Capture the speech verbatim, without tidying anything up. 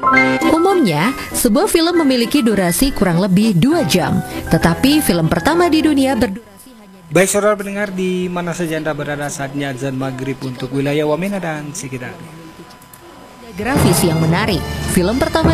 Umumnya, sebuah film memiliki durasi kurang lebih dua jam. Tetapi film pertama di dunia berdurasi hanya... Baik saudara pendengar, di mana saja Anda berada, saatnya azan maghrib untuk wilayah Wamena dan sekitarnya. Grafis yang menarik. Film pertama